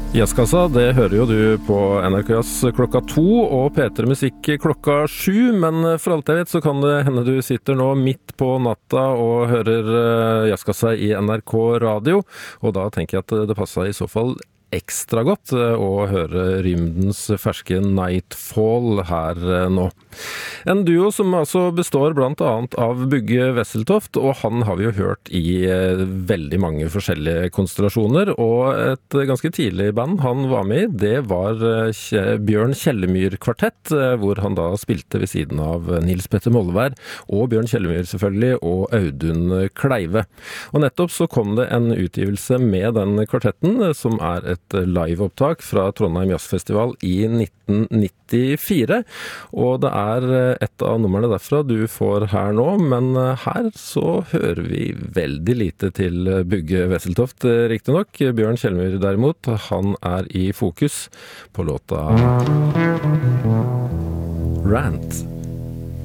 Jazzkassa, det hører jo du på NRK Jazz klokka 2 og P3 Musikk klokka 7, men for alt jeg vet så kan det hende du sitter nå midt på natta og hører Jazzkassa i NRK Radio, og da tenker jeg at det passer i så fall ekstra godt å høre Rymdens ferske Nightfall her nå. En duo som altså består blant annet av Bugge Wesseltoft, og han har vi jo hørt i veldig mange forskjellige konstellasjoner, og et ganske tidlig band han var med i, det var Bjørn Kjellemyr Kvartett, hvor han da spilte ved siden av Nils Petter Mollevær, og Bjørn Kjellemyr selvfølgelig, og Audun Kleive. Og nettopp så kom det en utgivelse med den kvartetten, som er et liveopptak fra Trondheim Jazzfestival i 1994, og det er et av numrene derfra du får her nå, men her så hører vi veldig lite til Bugge Wesseltoft, riktig nok. Bjørn Kjellemyr derimot, han er i fokus på låta Rant.